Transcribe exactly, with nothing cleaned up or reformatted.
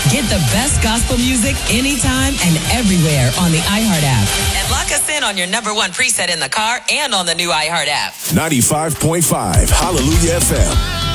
Get the best gospel music anytime and everywhere on the iHeart app. And lock us in on your number one preset in the car and on the new iHeart app. ninety-five point five Hallelujah F M.